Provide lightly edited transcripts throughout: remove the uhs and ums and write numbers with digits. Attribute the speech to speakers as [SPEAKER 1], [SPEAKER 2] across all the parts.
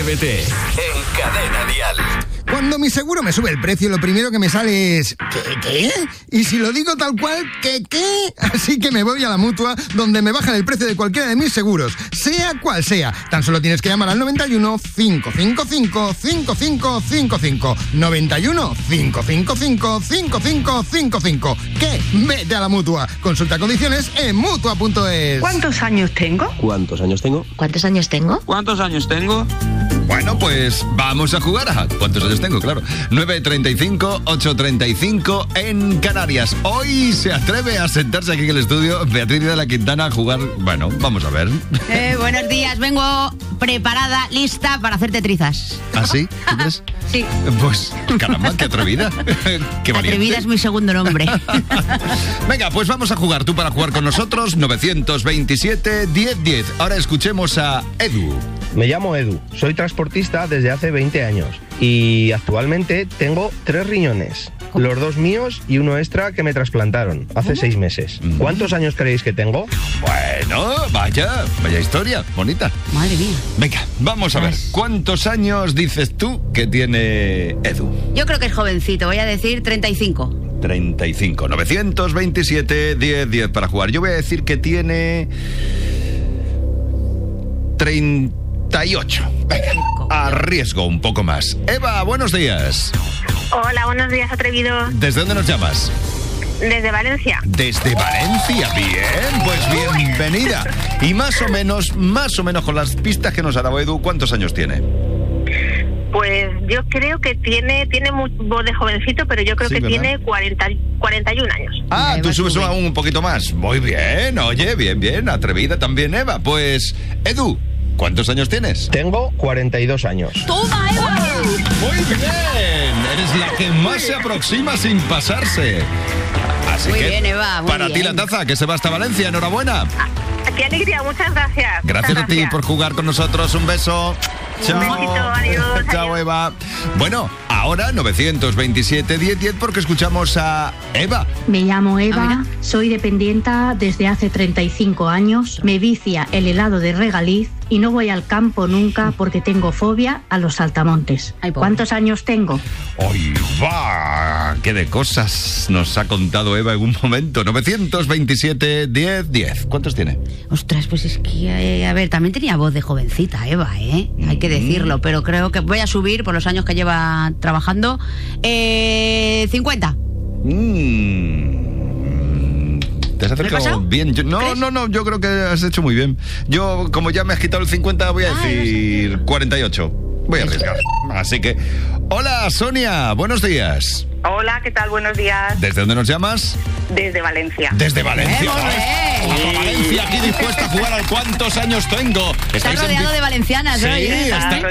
[SPEAKER 1] Atrévete en Cadena Dial.
[SPEAKER 2] Cuando mi seguro me sube el precio, lo primero que me sale es ¿qué? Y si lo digo tal cual, ¿qué? Así que me voy a la Mutua, donde me bajan el precio de cualquiera de mis seguros, sea cual sea. Tan solo tienes que llamar al 91 555 5555. 91 555 5555. ¿Qué? Vete a la Mutua. Consulta condiciones en Mutua.es.
[SPEAKER 3] ¿Cuántos años tengo?
[SPEAKER 4] ¿Cuántos años tengo?
[SPEAKER 5] ¿Cuántos años tengo?
[SPEAKER 6] ¿Cuántos años tengo?
[SPEAKER 7] Bueno, pues vamos a jugar. ¿Cuántos años tengo? Claro. 9:35, 8:35 en Canarias. Hoy se atreve a sentarse aquí en el estudio Beatriz de la Quintana a jugar. Bueno, vamos a ver.
[SPEAKER 8] Buenos días, vengo preparada, lista para hacerte trizas.
[SPEAKER 7] ¿Ah, sí? ¿Tú crees?
[SPEAKER 8] Sí.
[SPEAKER 7] Pues, caramba, qué atrevida. Qué valiente.
[SPEAKER 8] Atrevida es mi segundo nombre.
[SPEAKER 7] Venga, pues vamos a jugar. Tú para jugar con nosotros, 927-1010. Ahora escuchemos a Edu.
[SPEAKER 9] Me llamo Edu, soy transportista desde hace 20 años y actualmente tengo 3 riñones, los 2 míos y uno extra que me trasplantaron hace 6 meses. ¿Cuántos años creéis que tengo?
[SPEAKER 7] Bueno, vaya historia, bonita.
[SPEAKER 8] Madre mía.
[SPEAKER 7] Venga, vamos a ver, ¿cuántos años dices tú que tiene Edu?
[SPEAKER 8] Yo creo que es jovencito, voy a decir 35.
[SPEAKER 7] 35, 927-1010 para jugar. Yo voy a decir que tiene 38. Venga, arriesgo un poco más. Eva, buenos días.
[SPEAKER 10] Hola, buenos días, atrevido.
[SPEAKER 7] ¿Desde dónde nos llamas?
[SPEAKER 10] Desde Valencia.
[SPEAKER 7] Desde Valencia, bien, pues bienvenida. Y más o menos con las pistas que nos ha dado Edu, ¿cuántos años tiene?
[SPEAKER 10] Pues yo creo que tiene voz de jovencito, pero yo creo que ¿verdad? Tiene 41 años.
[SPEAKER 7] Ah, tú subes aún un poquito más. Muy bien, oye, bien, atrevida también Eva. Pues, Edu, ¿cuántos años tienes?
[SPEAKER 9] Tengo 42 años.
[SPEAKER 8] ¡Toma, Eva!
[SPEAKER 7] Muy bien, eres la que más se aproxima sin pasarse. Así
[SPEAKER 8] muy
[SPEAKER 7] que,
[SPEAKER 8] bien, Eva, muy
[SPEAKER 7] para
[SPEAKER 8] bien.
[SPEAKER 7] ti la taza, que se va hasta Valencia, enhorabuena.
[SPEAKER 10] ¡Qué alegría! Muchas gracias.
[SPEAKER 7] Gracias a ti por jugar con nosotros, un beso. Chao.
[SPEAKER 10] Un besito, adiós.
[SPEAKER 7] Chao, Eva. Bueno, ahora 927-1010 porque escuchamos a Eva.
[SPEAKER 11] Me llamo Eva, soy dependienta desde hace 35 años, me vicia el helado de regaliz y no voy al campo nunca porque tengo fobia a los saltamontes. ¿Cuántos años tengo?
[SPEAKER 7] ¡Ay, va! ¡Qué de cosas nos ha contado Eva en un momento! 927-1010. ¿Cuántos tiene?
[SPEAKER 8] Ostras, pues es que, a ver, también tenía voz de jovencita, Eva, ¿eh? Hay que decirlo, pero creo que voy a subir por los años que lleva trabajando. 50.
[SPEAKER 7] ¿Te has acercado bien? No, yo creo que has hecho muy bien. Yo, como ya me has quitado el 50, voy a decir 48. Voy a arriesgar. Así que, hola, Sonia, buenos días.
[SPEAKER 10] Hola, ¿qué tal? Buenos días.
[SPEAKER 7] ¿Desde dónde nos llamas?
[SPEAKER 10] Desde Valencia.
[SPEAKER 7] Desde Valencia. Valencia, aquí dispuesta a jugar al ¿cuántos años tengo?
[SPEAKER 8] Estás rodeado de valencianas, ¿no?
[SPEAKER 7] Sí,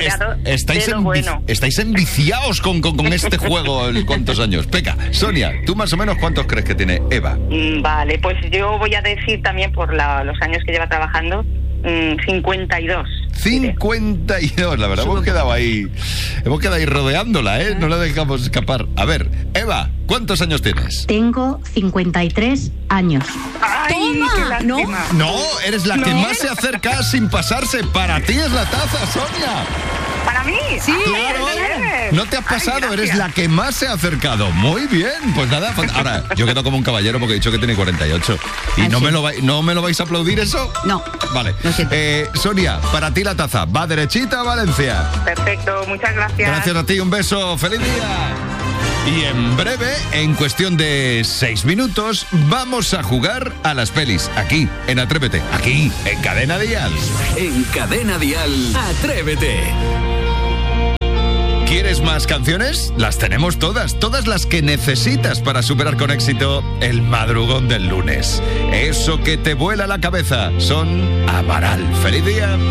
[SPEAKER 7] estáis enviciados con este juego, el ¿cuántos años? Peca, Sonia, ¿tú más o menos cuántos crees que tiene Eva?
[SPEAKER 10] Vale, pues yo voy a decir también por los años que lleva trabajando, 52.
[SPEAKER 7] 52, la verdad, hemos quedado ahí rodeándola, ¿eh? No la dejamos escapar. A ver, Eva, ¿cuántos años tienes?
[SPEAKER 11] Tengo 53 años.
[SPEAKER 10] ¡Ay,
[SPEAKER 8] toma!
[SPEAKER 7] No, eres la que más se acerca sin pasarse. Para ti es la taza, Sonia.
[SPEAKER 10] ¿Para mí?
[SPEAKER 8] Sí,
[SPEAKER 7] claro. No te has pasado, eres la que más se ha acercado. Muy bien, pues nada. Ahora, yo quedo como un caballero porque he dicho que tiene 48. ¿Y no me lo vais a aplaudir eso?
[SPEAKER 8] No.
[SPEAKER 7] Vale. Sonia, para ti la taza. ¿Va derechita a Valencia?
[SPEAKER 10] Perfecto, muchas gracias.
[SPEAKER 7] Gracias a ti, un beso. ¡Feliz día! Y en breve, en cuestión de 6 minutos, vamos a jugar a las pelis. Aquí, en Atrévete. Aquí, en Cadena Dial.
[SPEAKER 1] En Cadena Dial, Atrévete.
[SPEAKER 7] ¿Quieres más canciones? Las tenemos todas las que necesitas para superar con éxito el madrugón del lunes. Eso que te vuela la cabeza son Amaral. ¡Feliz día!